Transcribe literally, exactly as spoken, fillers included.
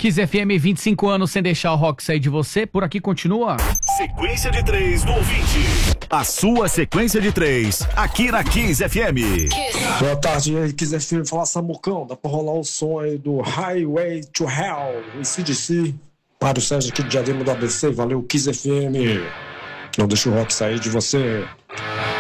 Kiss F M, vinte e cinco anos sem deixar o rock sair de você. Por aqui continua. Sequência de três do ouvinte. A sua sequência de três, aqui na Kiss F M. Boa tarde aí, Kiss F M. Falar Samucão, dá pra rolar o som aí do Highway to Hell, em C D C. Mário Sérgio aqui de Diadema do A B C. Valeu, Kiss F M. Não deixa o rock sair de você.